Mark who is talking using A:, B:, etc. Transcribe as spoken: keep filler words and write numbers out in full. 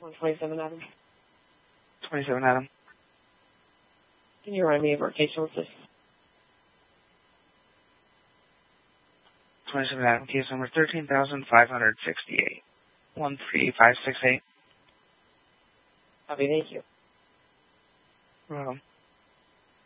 A: one twenty-seven Adam.
B: twenty-seven Adam.
A: Can you remind me of our case number, please?
B: twenty-seven Adam, case number thirteen thousand five hundred sixty-eight. one three five six eight.
A: Copy, thank you.
B: You're welcome.